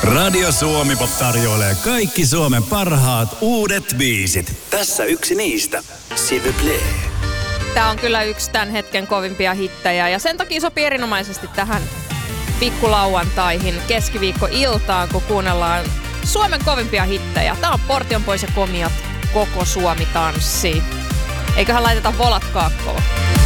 Radio Suomi-pop tarjoilee kaikki Suomen parhaat uudet biisit. Tässä yksi niistä. S'il vous plaît. Tää on kyllä yksi tämän hetken kovimpia hittejä ja sen takia sopii erinomaisesti tähän pikkulauantaihin keskiviikkoiltaan, kun kuunnellaan Suomen kovimpia hittejä. Tää on Portion pois ja Komiat, Koko Suomi tanssii. Eiköhän laiteta volat kaakkoon.